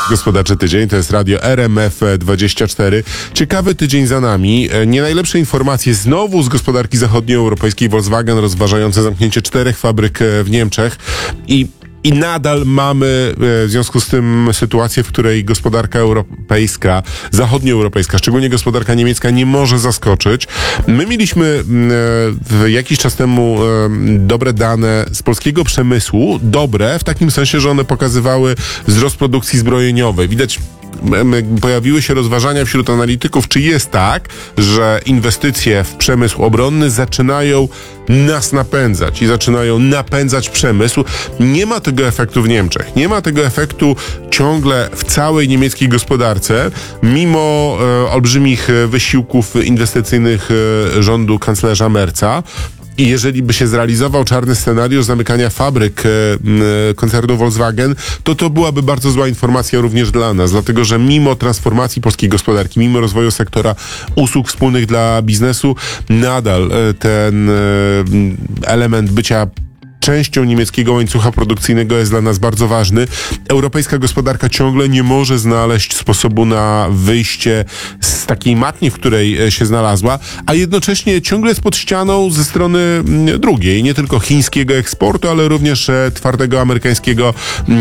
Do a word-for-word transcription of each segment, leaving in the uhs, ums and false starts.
Gospodarczy tydzień, to jest radio R M F dwadzieścia cztery. Ciekawy tydzień za nami. Nie najlepsze informacje znowu z gospodarki zachodnioeuropejskiej. Volkswagen rozważający zamknięcie czterech fabryk w Niemczech i I nadal mamy w związku z tym sytuację, w której gospodarka europejska, zachodnioeuropejska, szczególnie gospodarka niemiecka, nie może zaskoczyć. My mieliśmy jakiś czas temu dobre dane z polskiego przemysłu. Dobre w takim sensie, że one pokazywały wzrost produkcji zbrojeniowej. Widać, pojawiły się rozważania wśród analityków, czy jest tak, że inwestycje w przemysł obronny zaczynają nas napędzać i zaczynają napędzać przemysł. Nie ma tego efektu w Niemczech. Nie ma tego efektu ciągle w całej niemieckiej gospodarce, mimo e, olbrzymich wysiłków inwestycyjnych e, rządu kanclerza Merza. I jeżeli by się zrealizował czarny scenariusz zamykania fabryk e, koncernu Volkswagen, to to byłaby bardzo zła informacja również dla nas, dlatego że mimo transformacji polskiej gospodarki, mimo rozwoju sektora usług wspólnych dla biznesu, nadal e, ten e, element bycia częścią niemieckiego łańcucha produkcyjnego jest dla nas bardzo ważny. Europejska gospodarka ciągle nie może znaleźć sposobu na wyjście z takiej matni, w której się znalazła, a jednocześnie ciągle jest pod ścianą ze strony drugiej, nie tylko chińskiego eksportu, ale również twardego amerykańskiego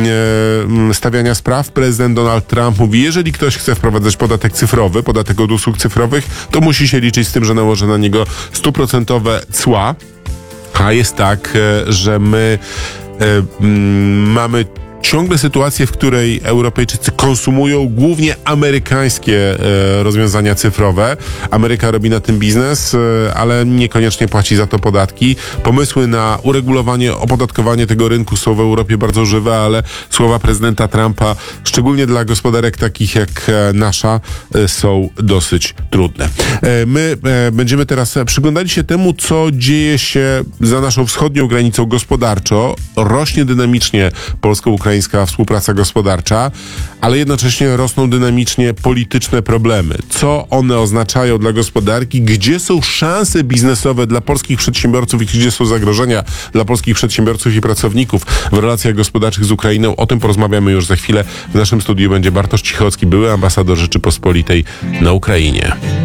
stawiania spraw. Prezydent Donald Trump mówi, jeżeli ktoś chce wprowadzać podatek cyfrowy, podatek od usług cyfrowych, to musi się liczyć z tym, że nałoży na niego stuprocentowe cła. A jest tak, że my e, m, mamy ciągle sytuację, w której Europejczycy konsumują głównie amerykańskie e, rozwiązania cyfrowe. Ameryka robi na tym biznes, e, ale niekoniecznie płaci za to podatki. Pomysły na uregulowanie, opodatkowanie tego rynku są w Europie bardzo żywe, ale słowa prezydenta Trumpa, szczególnie dla gospodarek takich jak e, nasza, e, są dosyć trudne. E, my e, będziemy teraz przyglądali się temu, co dzieje się za naszą wschodnią granicą gospodarczo. Rośnie dynamicznie polsko-ukraińska współpraca gospodarcza, ale jednocześnie rosną dynamicznie polityczne problemy. Co one oznaczają dla gospodarki? Gdzie są szanse biznesowe dla polskich przedsiębiorców i gdzie są zagrożenia dla polskich przedsiębiorców i pracowników w relacjach gospodarczych z Ukrainą? O tym porozmawiamy już za chwilę. W naszym studiu będzie Bartosz Cichocki, były ambasador Rzeczypospolitej na Ukrainie.